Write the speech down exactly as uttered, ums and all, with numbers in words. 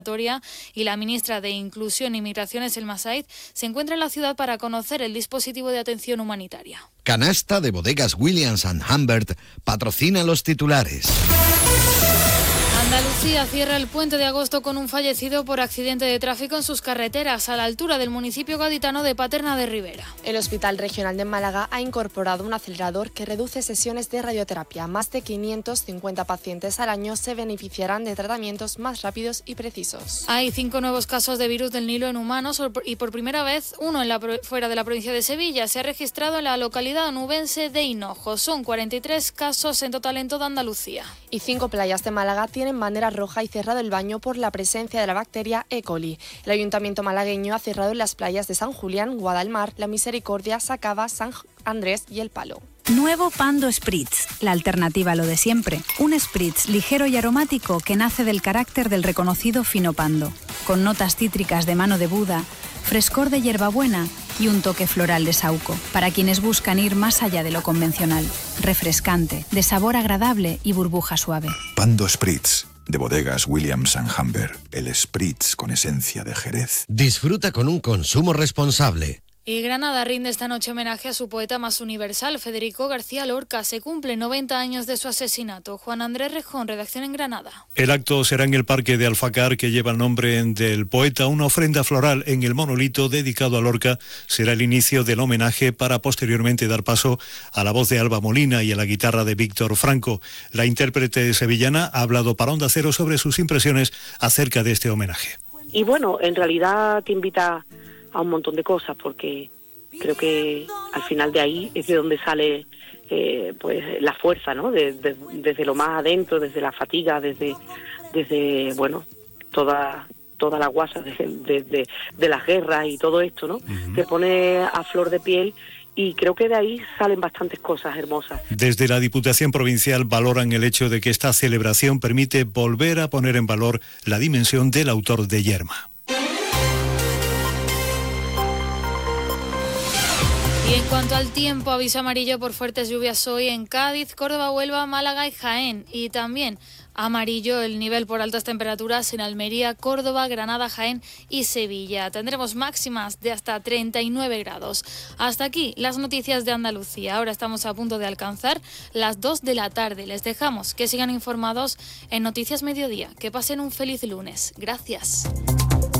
y la ministra de Inclusión y Migraciones, Selma Said, se encuentra en la ciudad para conocer el dispositivo de atención humanitaria. Canasta de Bodegas Williams and Humbert patrocina los titulares. Andalucía cierra el puente de agosto con un fallecido por accidente de tráfico en sus carreteras a la altura del municipio gaditano de Paterna de Ribera. El Hospital Regional de Málaga ha incorporado un acelerador que reduce sesiones de radioterapia. Más de quinientos cincuenta pacientes al año se beneficiarán de tratamientos más rápidos y precisos. Hay cinco nuevos casos de virus del Nilo en humanos y por primera vez uno en la, fuera de la provincia de Sevilla. Se ha registrado en la localidad onubense de Hinojo. Son cuarenta y tres casos en total en toda Andalucía. Y cinco playas de Málaga tienen bandera roja y cerrado el baño por la presencia de la bacteria E. coli. El Ayuntamiento malagueño ha cerrado en las playas de San Julián, Guadalmar, La Misericordia, Sacaba, San Andrés y El Palo. Nuevo Pando Spritz, la alternativa a lo de siempre. Un spritz ligero y aromático que nace del carácter del reconocido fino Pando, con notas cítricas de mano de Buda, frescor de hierbabuena y un toque floral de saúco, para quienes buscan ir más allá de lo convencional. Refrescante, de sabor agradable y burbuja suave. Pando Spritz, de Bodegas Williams and Humbert, el spritz con esencia de Jerez. Disfruta con un consumo responsable. Y Granada rinde esta noche homenaje a su poeta más universal, Federico García Lorca. Se cumplen noventa años de su asesinato. Juan Andrés Rejón, redacción en Granada. El acto será en el Parque de Alfacar, que lleva el nombre del poeta. Una ofrenda floral en el monolito dedicado a Lorca será el inicio del homenaje, para posteriormente dar paso a la voz de Alba Molina y a la guitarra de Víctor Franco. La intérprete sevillana ha hablado para Onda Cero sobre sus impresiones acerca de este homenaje. Y bueno, en realidad te invita a un montón de cosas, porque creo que al final de ahí es de donde sale eh, pues la fuerza, ¿no? De, de, desde lo más adentro, desde la fatiga, desde desde bueno toda toda la guasa de, de, de, de las guerras y todo esto, ¿no? Uh-huh. Te pone a flor de piel. Y creo que de ahí salen bastantes cosas hermosas. Desde la Diputación Provincial valoran el hecho de que esta celebración permite volver a poner en valor la dimensión del autor de Yerma. Y en cuanto al tiempo, aviso amarillo por fuertes lluvias hoy en Cádiz, Córdoba, Huelva, Málaga y Jaén. Y también amarillo el nivel por altas temperaturas en Almería, Córdoba, Granada, Jaén y Sevilla. Tendremos máximas de hasta treinta y nueve grados. Hasta aquí las noticias de Andalucía. Ahora estamos a punto de alcanzar las dos de la tarde. Les dejamos que sigan informados en Noticias Mediodía. Que pasen un feliz lunes. Gracias.